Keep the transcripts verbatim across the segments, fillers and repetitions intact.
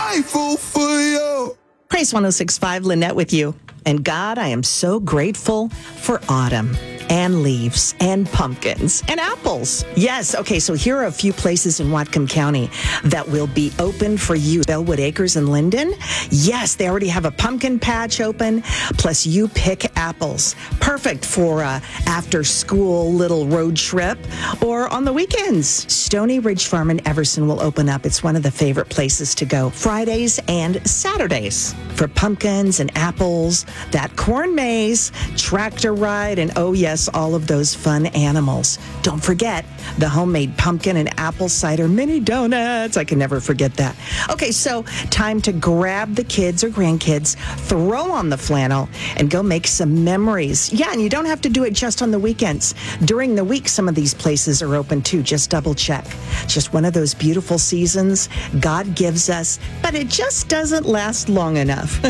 grateful for you. Praise one oh six point five, Lynette with you. And God, I am so grateful for autumn and leaves and pumpkins and apples. Yes, okay, so here are a few places in Whatcom County that will be open for you. Bellwood Acres and Linden. Yes, they already have a pumpkin patch open, plus you pick apples. Perfect for a after-school little road trip or on the weekends. Stony Ridge Farm in Everson will open up. It's one of the favorite places to go Fridays and Saturdays for pumpkins and apples, that corn maze, tractor ride, and oh yes, all of those fun animals. Don't forget the homemade pumpkin and apple cider mini donuts. I can never forget that. Okay, so time to grab the kids or grandkids, throw on the flannel, and go make some memories. Yeah, and you don't have to do it just on the weekends. During the week, some of these places are open too. Just double check. Just one of those beautiful seasons God gives us, but it just doesn't last long enough.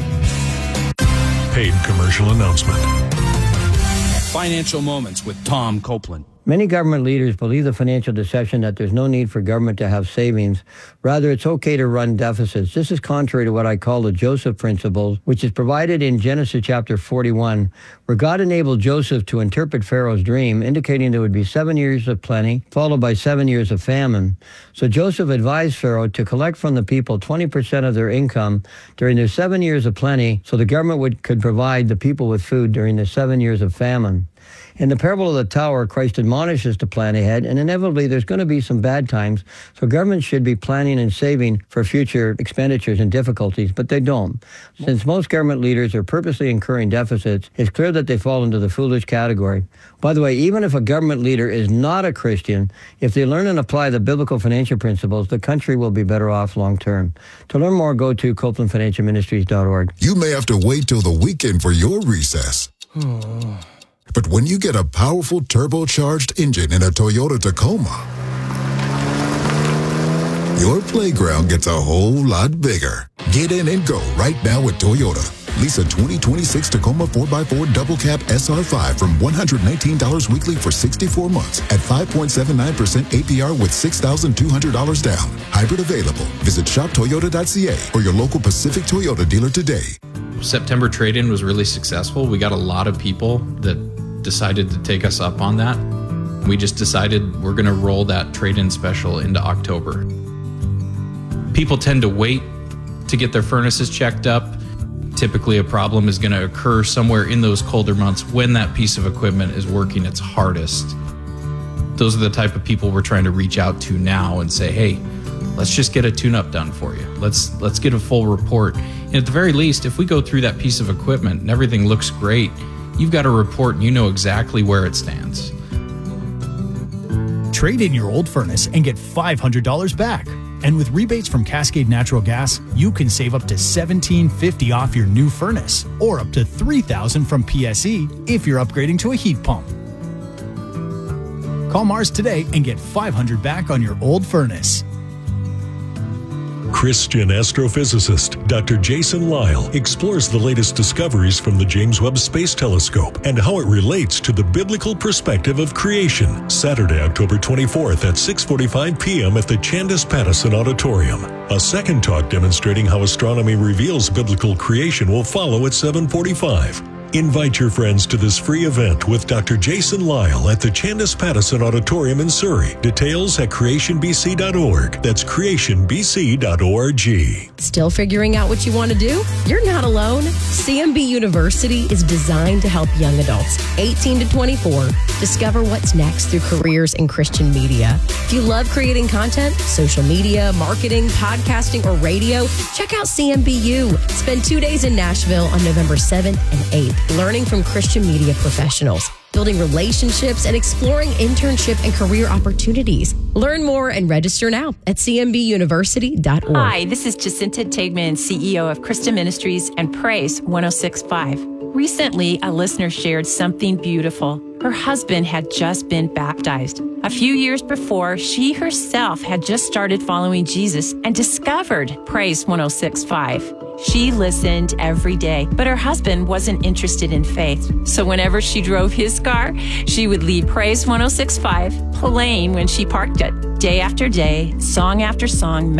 Paid commercial announcement. Financial Moments with Tom Copeland. Many government leaders believe the financial deception that there's no need for government to have savings. Rather, it's okay to run deficits. This is contrary to what I call the Joseph principle, which is provided in Genesis chapter forty-one, where God enabled Joseph to interpret Pharaoh's dream, indicating there would be seven years of plenty, followed by seven years of famine. So Joseph advised Pharaoh to collect from the people twenty percent of their income during their seven years of plenty, so the government would, could provide the people with food during the seven years of famine. In the parable of the tower, Christ admonishes to plan ahead, and inevitably there's going to be some bad times, so government should be planning and saving for future expenditures and difficulties, but they don't. Since most government leaders are purposely incurring deficits, it's clear that they fall into the foolish category. By the way, even if a government leader is not a Christian, if they learn and apply the biblical financial principles, the country will be better off long term. To learn more, go to Copeland Financial Ministries dot org. You may have to wait till the weekend for your recess. But when you get a powerful turbocharged engine in a Toyota Tacoma, your playground gets a whole lot bigger. Get in and go right now with Toyota. Lease a twenty twenty-six Tacoma four by four Double Cab S R five from one hundred nineteen dollars weekly for sixty-four months at five point seven nine percent A P R with six thousand two hundred dollars down. Hybrid available. Visit shop toyota dot c a or your local Pacific Toyota dealer today. September trade-in was really successful. We got a lot of people that decided to take us up on that. We just decided we're going to roll that trade-in special into October. People tend to wait to get their furnaces checked up. Typically, a problem is going to occur somewhere in those colder months when that piece of equipment is working its hardest. Those are the type of people we're trying to reach out to now and say, hey, let's just get a tune-up done for you. Let's let's get a full report. And at the very least, if we go through that piece of equipment and everything looks great, you've got a report and you know exactly where it stands. Trade in your old furnace and get five hundred dollars back. And with rebates from Cascade Natural Gas, you can save up to seventeen fifty off your new furnace, or up to three thousand from P S E if you're upgrading to a heat pump. Call Mars today and get five hundred back on your old furnace. Christian astrophysicist Doctor Jason Lisle explores the latest discoveries from the James Webb Space Telescope and how it relates to the biblical perspective of creation. Saturday, October twenty-fourth at six forty-five p.m. at the Chandis Pattison Auditorium. A second talk demonstrating how astronomy reveals biblical creation will follow at seven forty-five. Invite your friends to this free event with Doctor Jason Lisle at the Chandis Pattison Auditorium in Surrey. Details at creation b c dot org. That's creation b c dot org. Still figuring out what you want to do? You're not alone. C M B University is designed to help young adults, eighteen to twenty-four, discover what's next through careers in Christian media. If you love creating content, social media, marketing, podcasting, or radio, check out C M B U. Spend two days in Nashville on November seventh and eighth. Learning from Christian media professionals, building relationships, and exploring internship and career opportunities. Learn more and register now at c m b university dot org. Hi, this is Jacinta Tegman, C E O of Christian Ministries and Praise one oh six point five. Recently, a listener shared something beautiful. Her husband had just been baptized. A few years before, she herself had just started following Jesus and discovered Praise one oh six point five. She listened every day, but her husband wasn't interested in faith. So whenever she drove his car, she would leave Praise one oh six point five playing when she parked it. Day after day, song after song,